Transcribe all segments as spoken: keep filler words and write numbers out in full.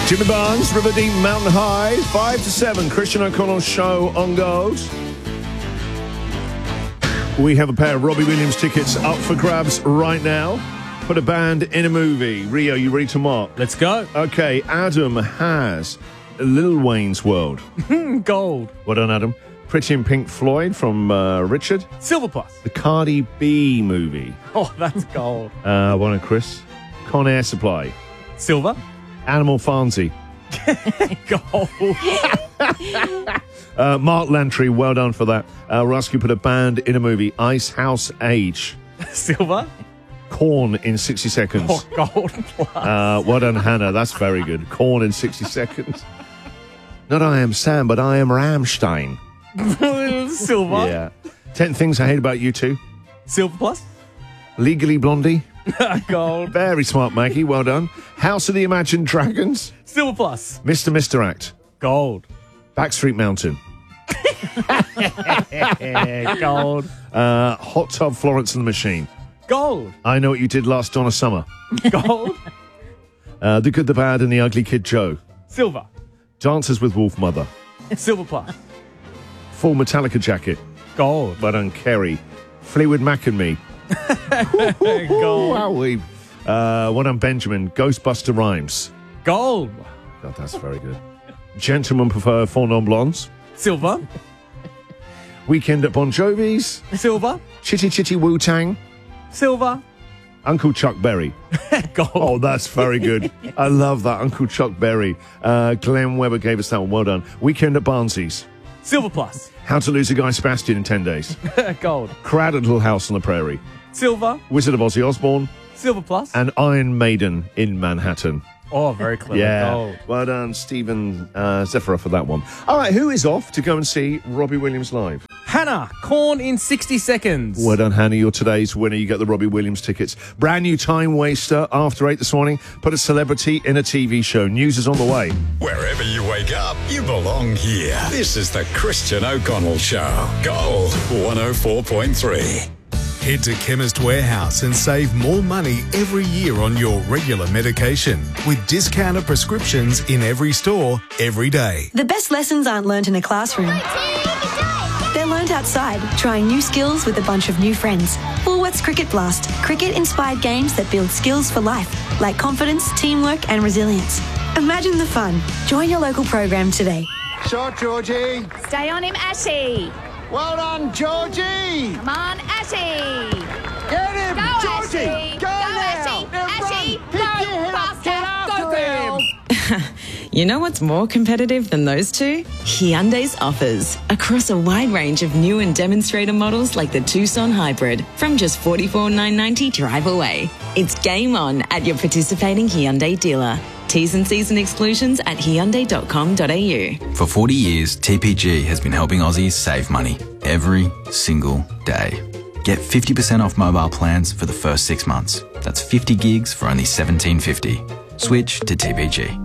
Jimmy Barnes, River Deep, Mountain High, five to seven. Christian O'Connell show on gold. We have a pair of Robbie Williams tickets up for grabs right now. Put a band in a movie. Rio, you ready to mark? Let's go. Okay, Adam has Lil Wayne's World. Gold. Well done, Adam. Pretty in Pink Floyd from uh, Richard. Silver plus. The Cardi B movie. Oh, that's gold. Uh, well done, Chris. Con Air Supply. Silver. Animal Farmsy. Gold. uh, Mark Lantry, well done for that. Uh, Rusky put a band in a movie. Ice House Age. Silver. Corn in sixty seconds. Oh, gold plus. Uh, well done, Hannah. That's very good. Corn in sixty seconds. Not I am Sam, but I am Rammstein. Silver. Yeah. Ten Things I Hate About You Two. Silver plus. Legally Blondie. Gold. Very smart, Maggie. Well done. House of the Imagined Dragons. Silver plus. Mister Mister Act. Gold. Backstreet Mountain. Gold. Uh, Hot Tub Florence and the Machine. Gold. I Know What You Did Last Donna Summer. Gold. Uh, the Good, the Bad, and the Ugly Kid Joe. Silver. Dances with Wolf Mother. Silver plus. Full Metallica Jacket. Gold. Well done, Kerry. Fleetwood Mac and Me. Gold. Wowee. Uh, well done, Benjamin. Ghostbuster Rhymes. Gold. God, that's very good. Gentlemen Prefer Four Non-Blondes. Silver. Weekend at Bon Jovi's. Silver. Chitty Chitty Wu-Tang. Silver. Uncle Chuck Berry. Gold. Oh, that's very good. I love that. Uncle Chuck Berry. Uh, Glenn Webber gave us that one. Well done. Weekend at Barnsley's. Silver plus. How to Lose a Guy Sebastian in ten days. Gold. Crowd at Little House on the Prairie. Silver. Wizard of Ozzy Osbourne. Silver plus. And Iron Maiden in Manhattan. Oh, very clever. Yeah. Gold. Well done, Stephen uh, Zephyr for that one. All right, who is off to go and see Robbie Williams live? Hannah, Corn in sixty seconds. Well done, Hannah. You're today's winner. You get the Robbie Williams tickets. Brand new Time Waster after eight this morning. Put a celebrity in a T V show. News is on the way. Wherever you wake up, you belong here. This is the Christian O'Connell Show. Gold one oh four point three. Head to Chemist Warehouse and save more money every year on your regular medication with discounted prescriptions in every store, every day. The best lessons aren't learnt in a classroom. They're learnt outside, trying new skills with a bunch of new friends. Woolworths Cricket Blast. Cricket-inspired games that build skills for life, like confidence, teamwork and resilience. Imagine the fun. Join your local program today. Shot, Georgie. Stay on him, Ashy. Well done, Georgie. Come on, Ashy. Get him, Go, Georgie. Ashy. Go, Go, now. Ashy. Now Ashy. run. Go, Pick your head up. faster. Get after Go, girl. him. You know what's more competitive than those two? Hyundai's offers. Across a wide range of new and demonstrator models like the Tucson Hybrid from just forty-four thousand nine hundred ninety dollars drive away. It's game on at your participating Hyundai dealer. T's and C's and exclusions at hyundai dot com dot a u. For forty years, T P G has been helping Aussies save money every single day. Get fifty percent off mobile plans for the first six months. That's fifty gigs for only seventeen fifty. Switch to T P G.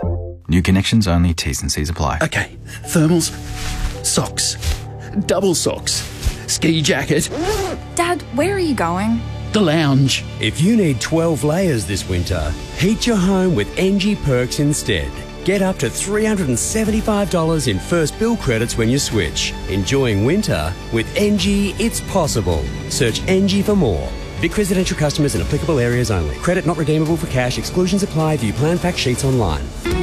New connections only, T's and C's apply. Okay, thermals, socks, double socks, ski jacket. Dad, where are you going? The lounge. If you need twelve layers this winter, heat your home with N G Perks instead. Get up to three hundred seventy-five dollars in first bill credits when you switch. Enjoying winter with N G, it's possible. Search N G for more. Vic residential customers in applicable areas only. Credit not redeemable for cash. Exclusions apply. View plan fact sheets online.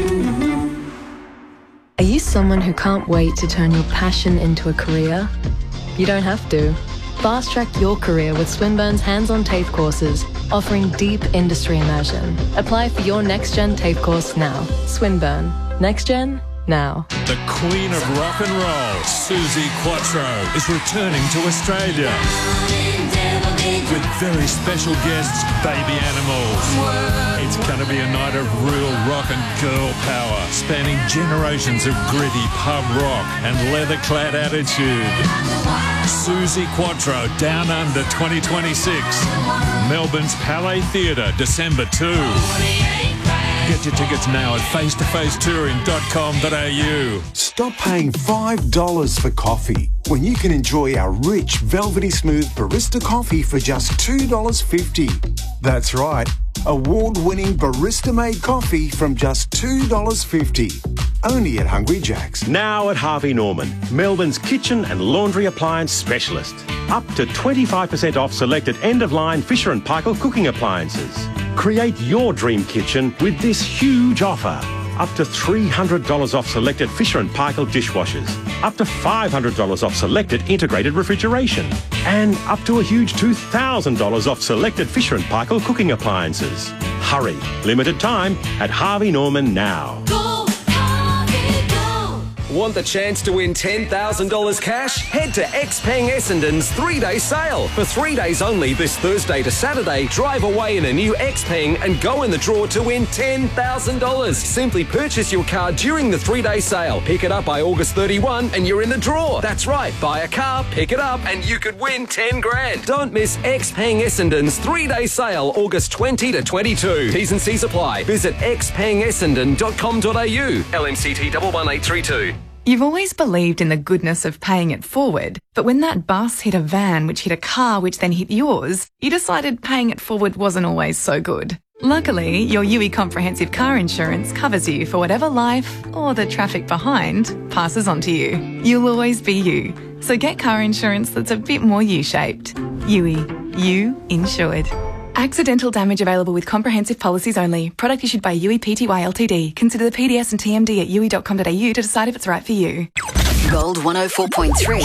Are you someone who can't wait to turn your passion into a career? You don't have to. Fast track your career with Swinburne's hands-on TAFE courses, offering deep industry immersion. Apply for your next-gen TAFE course now. Swinburne. Next Gen, now. The Queen of Rock and Roll, Suzi Quatro, is returning to Australia with very special guests, Baby Animals. It's going to be a night of real rock and girl power, spanning generations of gritty pub rock and leather-clad attitude. Suzi Quatro, Down Under twenty twenty-six. Melbourne's Palais Theatre, December second. Get your tickets now at face to face touring dot com dot a u. Stop paying five dollars for coffee when you can enjoy our rich, velvety smooth barista coffee for just two dollars fifty. That's right, Award-winning barista-made coffee from just two dollars fifty. Only at Hungry Jack's. Now at Harvey Norman, Melbourne's kitchen and laundry appliance specialist. Up to twenty-five percent off selected end-of-line Fisher and Paykel cooking appliances. Create your dream kitchen with this huge offer. Up to three hundred dollars off selected Fisher and Paykel dishwashers. Up to five hundred dollars off selected integrated refrigeration. And up to a huge two thousand dollars off selected Fisher and Paykel cooking appliances. Hurry, limited time at Harvey Norman now. Want the chance to win ten thousand dollars cash? Head to Xpeng Essendon's three-day sale. For three days only, this Thursday to Saturday, drive away in a new Xpeng and go in the draw to win ten thousand dollars. Simply purchase your car during the three-day sale. Pick it up by August thirty-first and you're in the draw. That's right, buy a car, pick it up and you could win ten grand. Don't miss Xpeng Essendon's three-day sale, August twentieth to twenty-second. T's and C's apply. Visit x peng essendon dot com dot a u. L M C T one one eight three two. You've always believed in the goodness of paying it forward, but when that bus hit a van which hit a car which then hit yours, you decided paying it forward wasn't always so good. Luckily, your U I Comprehensive Car Insurance covers you for whatever life, or the traffic behind, passes on to you. You'll always be you. So get car insurance that's a bit more U-shaped. U I. You insured. Accidental damage available with comprehensive policies only. Product issued by U I Pty Ltd. Consider the P D S and T M D at u i dot com dot a u to decide if it's right for you. Gold one oh four point three.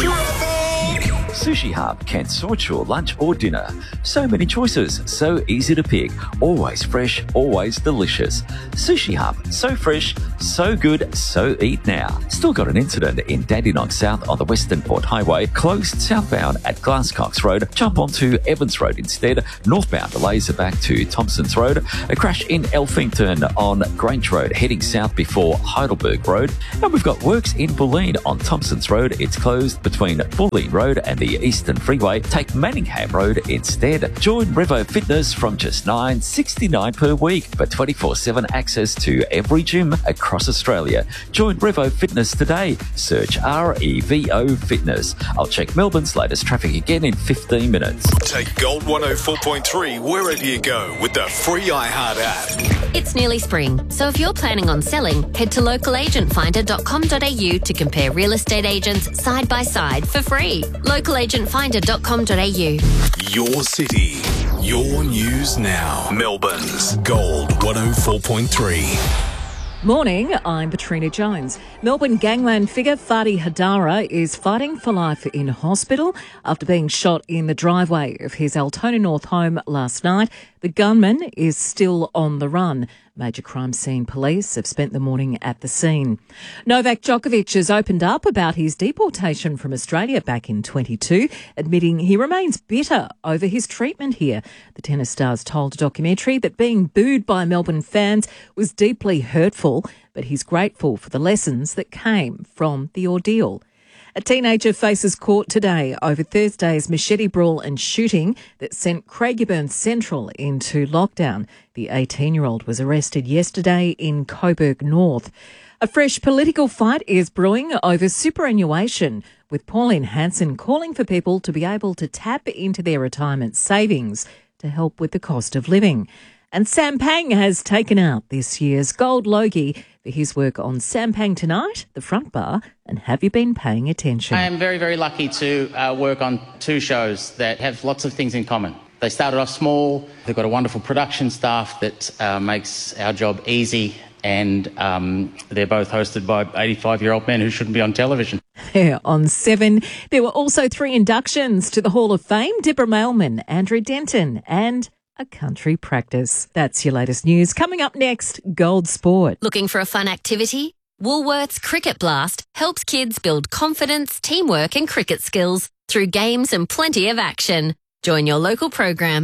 Sushi Hub can sort your lunch or dinner. So many choices, so easy to pick. Always fresh, always delicious. Sushi Hub, so fresh, so good, so eat now. Still got an incident in Dandenong South on the Western Port Highway. Closed southbound at Glasscox Road. Jump onto Evans Road instead. Northbound delays are back to Thompsons Road. A crash in Elphington on Grange Road, heading south before Heidelberg Road. And we've got works in Bulleen on Thompsons Road. It's closed between Bulleen Road and the Eastern Freeway. Take Manningham Road instead. Join Revo Fitness from just nine dollars sixty-nine per week for twenty-four seven access to every gym across Australia. Join Revo Fitness today. Search R E V O Fitness. I'll check Melbourne's latest traffic again in fifteen minutes. Take Gold one oh four point three wherever you go with the free iHeart app. It's nearly spring, so if you're planning on selling, head to local agent finder dot com dot a u to compare real estate agents side by side for free. local agent finder dot com dot a u. Your city, your news now. Melbourne's Gold one oh four point three. Morning, I'm Katrina Jones. Melbourne gangland figure Fadi Hadara is fighting for life in hospital after being shot in the driveway of his Altona North home last night. The gunman is still on the run. Major crime scene police have spent the morning at the scene. Novak Djokovic has opened up about his deportation from Australia back in twenty-two, admitting he remains bitter over his treatment here. The tennis stars told a documentary that being booed by Melbourne fans was deeply hurtful, but he's grateful for the lessons that came from the ordeal. A teenager faces court today over Thursday's machete brawl and shooting that sent Craigieburn Central into lockdown. The eighteen-year-old was arrested yesterday in Coburg North. A fresh political fight is brewing over superannuation, with Pauline Hanson calling for people to be able to tap into their retirement savings to help with the cost of living. And Sam Pang has taken out this year's Gold Logie for his work on Sampang Tonight, The Front Bar, and Have You Been Paying Attention? I am very, very lucky to uh, work on two shows that have lots of things in common. They started off small. They've got a wonderful production staff that uh, makes our job easy, and um, they're both hosted by eighty-five-year-old men who shouldn't be on television. There on Seven, there were also three inductions to the Hall of Fame: Deborah Mailman, Andrew Denton, and a country practice. That's your latest news. Coming up next, Gold Sport. Looking for a fun activity? Woolworths Cricket Blast helps kids build confidence, teamwork and cricket skills through games and plenty of action. Join your local program.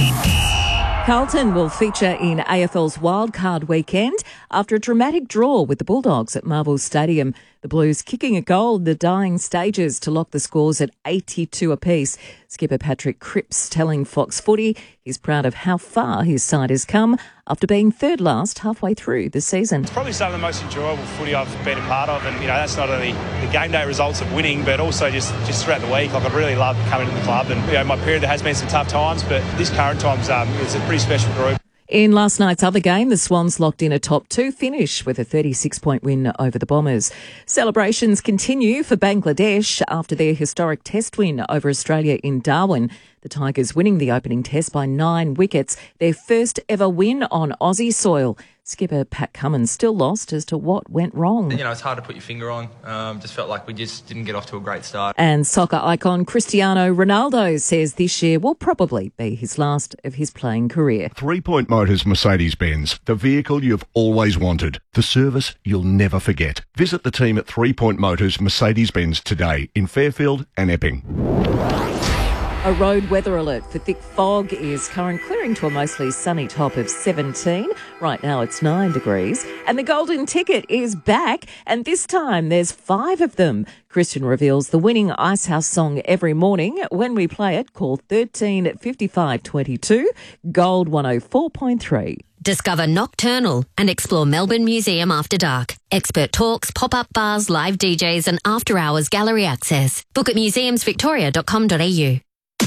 Carlton will feature in A F L's wildcard weekend after a dramatic draw with the Bulldogs at Marvel Stadium. The Blues kicking a goal in the dying stages to lock the scores at eighty-two apiece. Skipper Patrick Cripps telling Fox Footy he's proud of how far his side has come after being third last halfway through the season. It's probably some of the most enjoyable footy I've been a part of, and you know that's not only the game day results of winning, but also just, just throughout the week. Like I've really loved coming to the club, and you know my period there has been some tough times, but this current time's um, it's a pretty special group. In last night's other game, the Swans locked in a top two finish with a thirty-six point win over the Bombers. Celebrations continue for Bangladesh after their historic test win over Australia in Darwin. The Tigers winning the opening test by nine wickets, their first ever win on Aussie soil. Skipper Pat Cummins still lost as to what went wrong. You know, it's hard to put your finger on. Um, just felt like we just didn't get off to a great start. And soccer icon Cristiano Ronaldo says this year will probably be his last of his playing career. Three Point Motors Mercedes-Benz, the vehicle you've always wanted, the service you'll never forget. Visit the team at Three Point Motors Mercedes-Benz today in Fairfield and Epping. A road weather alert for thick fog is current, clearing to a mostly sunny top of seventeen. Right now it's nine degrees. And the golden ticket is back, and this time there's five of them. Christian reveals the winning Icehouse song every morning. When we play it, call thirteen fifty-five twenty-two, Gold one oh four point three. Discover Nocturnal and explore Melbourne Museum after dark. Expert talks, pop-up bars, live D Js and after-hours gallery access. Book at museums victoria dot com dot a u.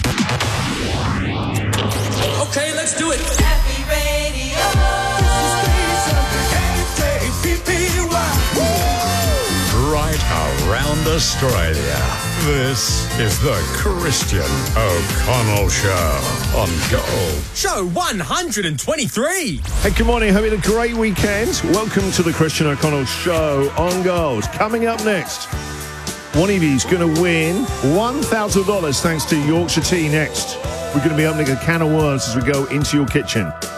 Okay, let's do it. Happy Radio. Right around Australia. This is the Christian O'Connell Show on Gold. Show one hundred twenty-three. Hey, good morning. Having a great weekend. Welcome to the Christian O'Connell Show on Gold. Coming up next, one of you's going to win one thousand dollars thanks to Yorkshire Tea next. We're going to be opening a can of worms as we go into your kitchen.